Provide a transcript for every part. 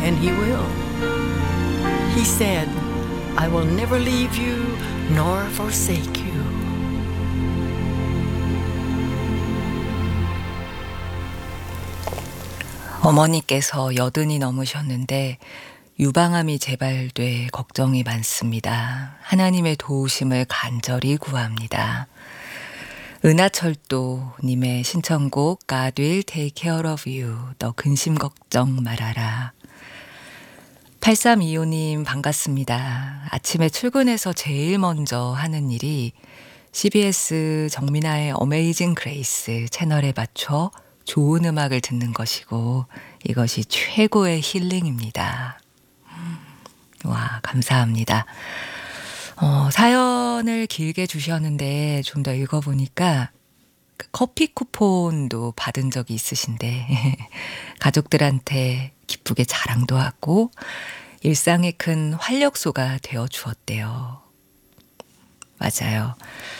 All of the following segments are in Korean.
and He will. He said, I will never leave you nor forsake you. 어머니께서 80이 넘으셨는데 유방암이 재발돼 걱정이 많습니다. 하나님의 도우심을 간절히 구합니다. 은하철도님의 신청곡 God will take care of you. 너 근심 걱정 말아라. 8325님 반갑습니다. 아침에 출근해서 제일 먼저 하는 일이 CBS 정민아의 어메이징 그레이스 채널에 맞춰 좋은 음악을 듣는 것이고 이것이 최고의 힐링입니다. 와, 감사합니다. 사연을 길게 주셨는데 좀 더 읽어보니까 커피 쿠폰도 받은 적이 있으신데 가족들한테 기쁘게 자랑도 하고 일상의 큰 활력소가 되어 주었대요. 맞아요.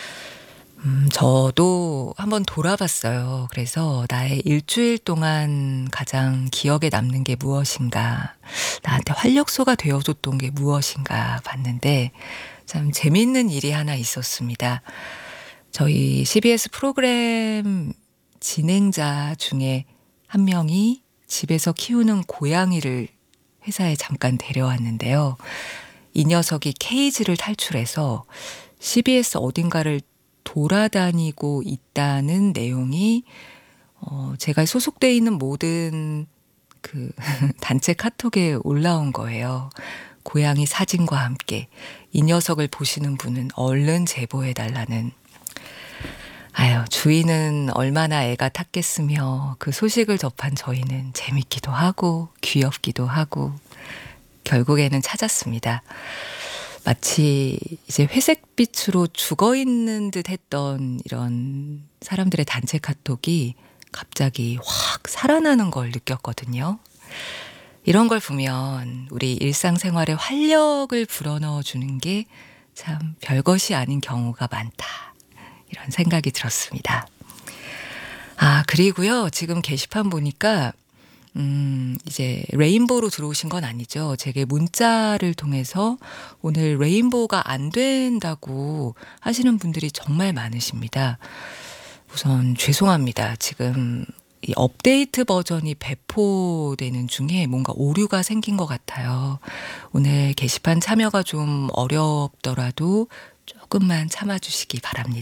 저도 한번 돌아봤어요. 그래서 나의 일주일 동안 가장 기억에 남는 게 무엇인가, 나한테 활력소가 되어줬던 게 무엇인가 봤는데 참 재미있는 일이 하나 있었습니다. 저희 CBS 프로그램 진행자 중에 한 명이 집에서 키우는 고양이를 회사에 잠깐 데려왔는데요. 이 녀석이 케이지를 탈출해서 CBS 어딘가를 돌아다니고 있다는 내용이 제가 소속돼 있는 모든 그 단체 카톡에 올라온 거예요. 고양이 사진과 함께 이 녀석을 보시는 분은 얼른 제보해달라는. 아유, 주인은 얼마나 애가 탔겠으며 그 소식을 접한 저희는 재밌기도 하고 귀엽기도 하고 결국에는 찾았습니다. 마치 이제 회색빛으로 죽어있는 듯 했던 이런 사람들의 단체 카톡이 갑자기 확 살아나는 걸 느꼈거든요. 이런 걸 보면 우리 일상생활에 활력을 불어넣어 주는 게 참 별것이 아닌 경우가 많다. 이런 생각이 들었습니다. 아, 그리고요. 지금 게시판 보니까 이제 레인보우로 들어오신 건 아니죠. 제게 문자를 통해서 오늘 레인보우가 안 된다고 하시는 분들이 정말 많으십니다. 우선 죄송합니다. 지금 이 업데이트 버전이 배포되는 중에 뭔가 오류가 생긴 것 같아요. 오늘 게시판 참여가 좀 어렵더라도 조금만 참아주시기 바랍니다.